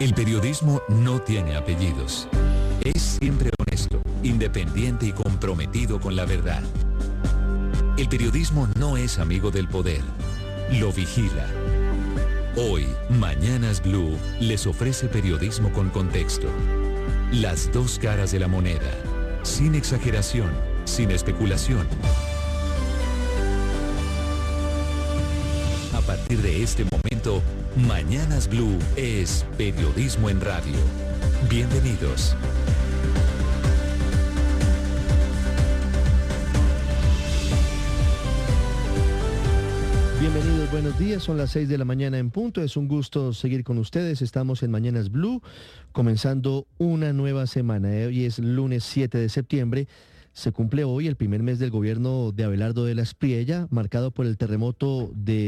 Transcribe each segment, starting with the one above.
El periodismo no tiene apellidos. Es siempre honesto, independiente y comprometido con la verdad. El periodismo no es amigo del poder, lo vigila. Hoy, Mañanas Blue les ofrece periodismo con contexto. Las dos caras de la moneda, sin exageración, sin especulación. A partir de este momento, Mañanas Blue es periodismo en radio. Bienvenidos. Bienvenidos, buenos días, son las 6 de la mañana en punto, es un gusto seguir con ustedes, estamos en Mañanas Blue, comenzando una nueva semana, hoy es lunes 7 de septiembre, se cumple hoy el primer mes del gobierno de Abelardo de la Espriella, marcado por el terremoto de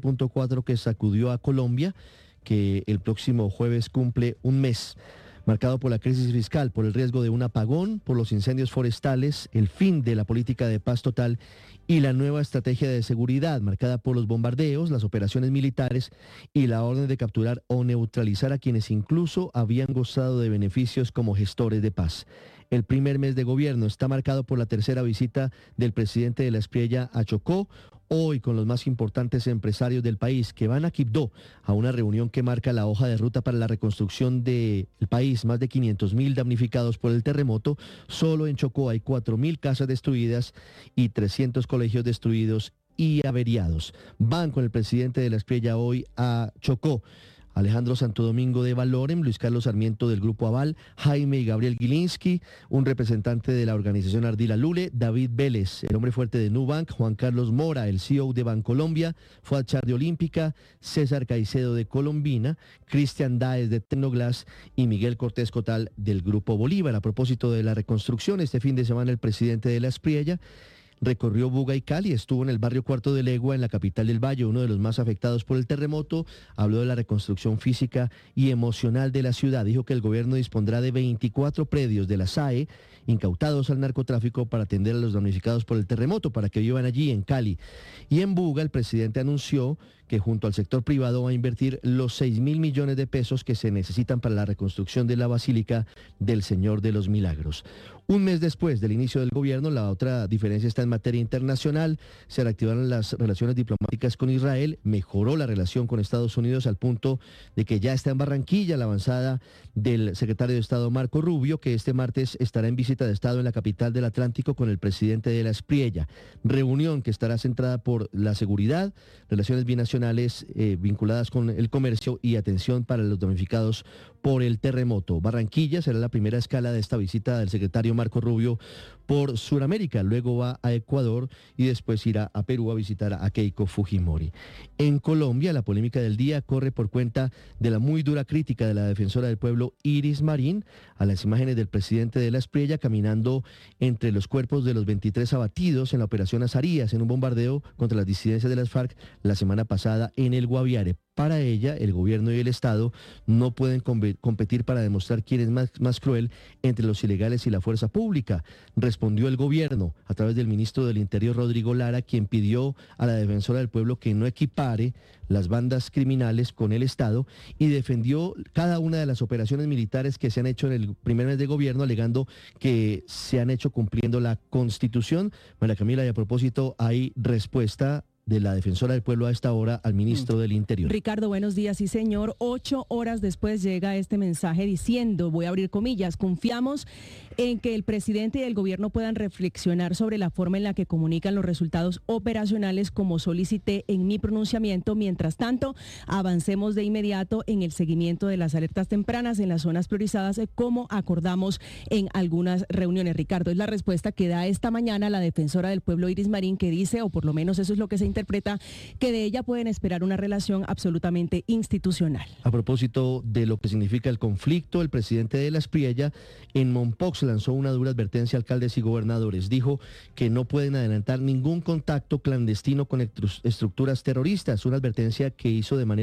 7.4 que sacudió a Colombia, que el próximo jueves cumple un mes. Marcado por la crisis fiscal, por el riesgo de un apagón, por los incendios forestales, el fin de la política de paz total y la nueva estrategia de seguridad, marcada por los bombardeos, las operaciones militares y la orden de capturar o neutralizar a quienes incluso habían gozado de beneficios como gestores de paz. El primer mes de gobierno está marcado por la tercera visita del presidente de la Espriella a Chocó, hoy con los más importantes empresarios del país que van a Quibdó a una reunión que marca la hoja de ruta para la reconstrucción del país. Más de 500.000 damnificados por el terremoto. Solo en Chocó hay 4.000 casas destruidas y 300 colegios destruidos y averiados. Van con el presidente de la Espriella hoy a Chocó. Alejandro Santo Domingo de Valorem, Luis Carlos Sarmiento del Grupo Aval, Jaime y Gabriel Gilinski, un representante de la organización Ardila Lule, David Vélez, el hombre fuerte de Nubank, Juan Carlos Mora, el CEO de Bancolombia, Fuad Char de Olímpica, César Caicedo de Colombina, Cristian Dáez de Tecnoglass y Miguel Cortés Cotal del Grupo Bolívar. A propósito de la reconstrucción, este fin de semana el presidente de la Espriella recorrió Buga y Cali, estuvo en el barrio Cuarto de Legua, en la capital del Valle, uno de los más afectados por el terremoto, habló de la reconstrucción física y emocional de la ciudad, dijo que el gobierno dispondrá de 24 predios de la SAE incautados al narcotráfico para atender a los damnificados por el terremoto, para que vivan allí en Cali. Y en Buga el presidente anunció que junto al sector privado va a invertir los 6.000 millones de pesos que se necesitan para la reconstrucción de la Basílica del Señor de los Milagros. Un mes después del inicio del gobierno, la otra diferencia está en materia internacional. Se reactivaron las relaciones diplomáticas con Israel, mejoró la relación con Estados Unidos al punto de que ya está en Barranquilla la avanzada del secretario de Estado Marco Rubio, que este martes estará en visita de Estado en la capital del Atlántico con el presidente de la Espriella. Reunión que estará centrada por la seguridad, relaciones binacionales vinculadas con el comercio y atención para los damnificados por el terremoto. Barranquilla será la primera escala de esta visita del secretario Marco Rubio por Sudamérica, luego va a Ecuador y después irá a Perú a visitar a Keiko Fujimori. En Colombia, la polémica del día corre por cuenta de la muy dura crítica de la defensora del pueblo Iris Marín a las imágenes del presidente de la Espriella caminando entre los cuerpos de los 23 abatidos en la operación Azarías en un bombardeo contra las disidencias de las FARC la semana pasada en el Guaviare. Para ella, el gobierno y el Estado no pueden competir para demostrar quién es más cruel entre los ilegales y la fuerza pública. Respondió el gobierno a través del ministro del Interior, Rodrigo Lara, quien pidió a la defensora del pueblo que no equipare las bandas criminales con el Estado y defendió cada una de las operaciones militares que se han hecho en el primer mes de gobierno, alegando que se han hecho cumpliendo la Constitución. María Camila, y a propósito, hay respuesta de la defensora del pueblo a esta hora al ministro del Interior. Ricardo, buenos días. Sí, señor. 8 horas después llega este mensaje diciendo, voy a abrir comillas, confiamos en que el presidente y el gobierno puedan reflexionar sobre la forma en la que comunican los resultados operacionales como solicité en mi pronunciamiento. Mientras tanto, avancemos de inmediato en el seguimiento de las alertas tempranas en las zonas priorizadas como acordamos en algunas reuniones. Ricardo, es la respuesta que da esta mañana la defensora del pueblo Iris Marín, que dice, o por lo menos eso es lo que se interpreta, que de ella pueden esperar una relación absolutamente institucional. A propósito de lo que significa el conflicto, el presidente de la Espriella en Mompox lanzó una dura advertencia a alcaldes y gobernadores. Dijo que no pueden adelantar ningún contacto clandestino con estructuras terroristas, una advertencia que hizo de manera